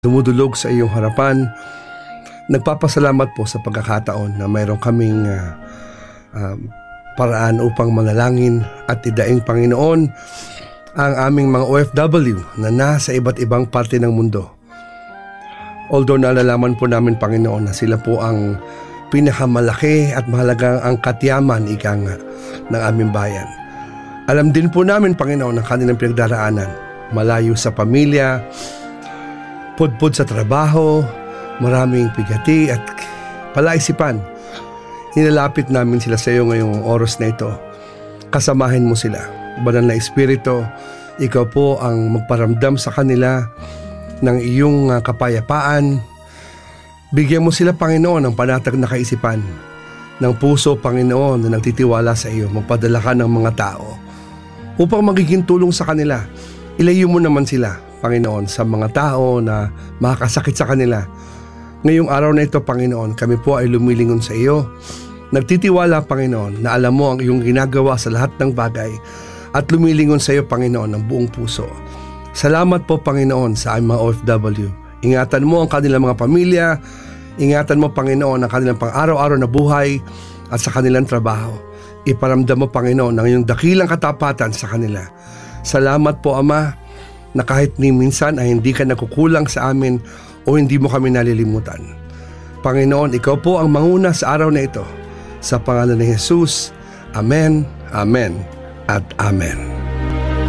dumudulog sa iyong harapan. Nagpapasalamat po sa pagkakataon na mayroon kaming paraan upang manalangin at idaing Panginoon ang aming mga OFW na nasa iba't ibang parte ng mundo. Although nalalaman po namin, Panginoon, na sila po ang pinakamalaki at mahalagang ang katyaman ng aming bayan. Alam din po namin, Panginoon, ang kanilang pinagdaraanan. Malayo sa pamilya, pudpud sa trabaho, maraming bigati at palaisipan. Nilalapit namin sila sa iyo ngayong oras na ito. Kasamahin mo sila. Banal na Espiritu, ikaw po ang magparamdam sa kanila ng iyong kapayapaan. Bigyan mo sila, Panginoon, ng panatag na kaisipan, ng puso, Panginoon, na nagtitiwala sa iyo. Magpadala ka ng mga tao upang magiging tulong sa kanila. Ilayo mo naman sila, Panginoon, sa mga tao na makakasakit sa kanila. Ngayong araw na ito, Panginoon, kami po ay lumilingon sa iyo. Nagtitiwala, Panginoon, na alam mo ang iyong ginagawa sa lahat ng bagay at lumilingon sa iyo, Panginoon, ng buong puso. Salamat po, Panginoon, sa aming mga OFW. Ingatan mo ang kanilang mga pamilya. Ingatan mo, Panginoon, ang kanilang pang-araw-araw na buhay at sa kanilang trabaho. Iparamdam mo, Panginoon, ang iyong dakilang katapatan sa kanila. Salamat po, Ama, na kahit ni minsan ay hindi ka nakukulang sa amin o hindi mo kami nalilimutan. Panginoon, ikaw po ang manguna sa araw na ito. Sa pangalan ni Jesus, Amen, Amen, at Amen.